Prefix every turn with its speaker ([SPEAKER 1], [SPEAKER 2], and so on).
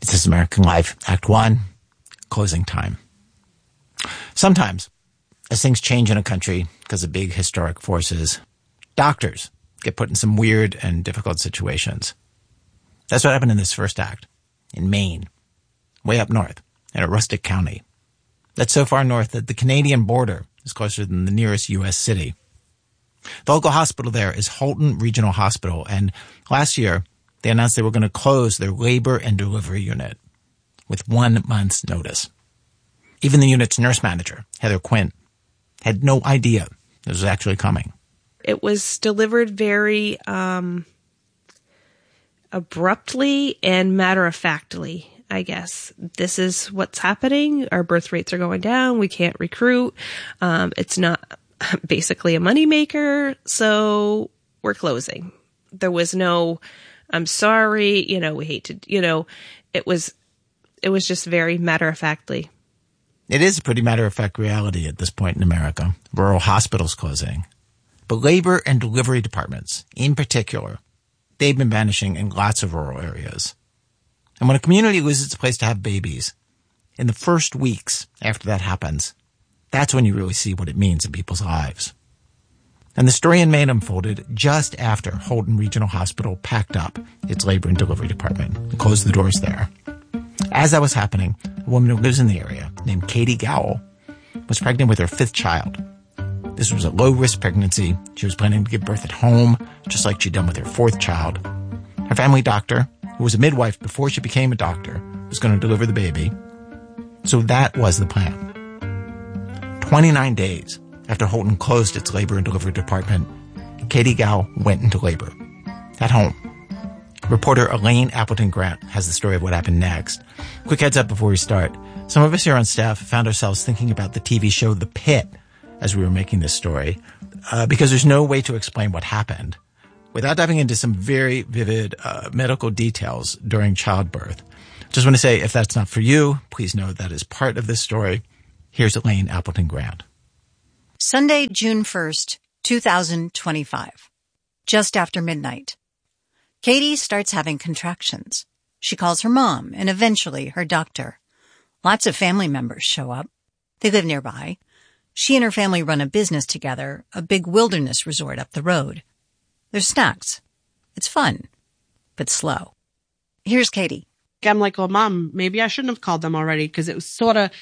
[SPEAKER 1] This is American Life, Act 1, closing time. Sometimes, as things change in a country because of big historic forces, doctors get put in some weird and difficult situations. That's what happened in this first act, in Maine, way up north, in a rustic county. That's so far north that the Canadian border is closer than the nearest U.S. city. The local hospital there is Holton Regional Hospital, and last year they announced they were going to close their labor and delivery unit with 1 month's notice. Even the unit's nurse manager, Heather Quint, had no idea this was actually coming.
[SPEAKER 2] It was delivered very abruptly and matter-of-factly, I guess. This is what's happening. Our birth rates are going down. We can't recruit. It's not basically a moneymaker, so we're closing. There was no, I'm sorry, we hate to, it was just very matter-of-factly.
[SPEAKER 1] It is a pretty matter-of-fact reality at this point in America. Rural hospitals closing. But labor and delivery departments, in particular, they've been vanishing in lots of rural areas. And when a community loses its place to have babies, in the first weeks after that happens, that's when you really see what it means in people's lives. And the story in Maine unfolded just after Holton Regional Hospital packed up its labor and delivery department and closed the doors there. As that was happening, a woman who lives in the area, named Katie Gowell, was pregnant with her 5th child. This was a low-risk pregnancy. She was planning to give birth at home, just like she'd done with her 4th child. Her family doctor, who was a midwife before she became a doctor, was going to deliver the baby. So that was the plan. 29 days after Holton closed its labor and delivery department, Katie Gowell went into labor at home. Reporter Elaine Appleton Grant has the story of what happened next. Quick heads up before we start. Some of us here on staff found ourselves thinking about the TV show The Pit as we were making this story, because there's no way to explain what happened without diving into some very vivid medical details during childbirth. Just want to say, if that's not for you, please know that is part of this story. Here's Elaine Appleton Grant.
[SPEAKER 3] Sunday, June 1st, 2025. Just after midnight. Katie starts having contractions. She calls her mom and eventually her doctor. Lots of family members show up. They live nearby. She and her family run a business together, a big wilderness resort up the road. There's snacks. It's fun, but slow. Here's Katie.
[SPEAKER 4] I'm like, well, Mom, maybe I shouldn't have called them already because it was sort of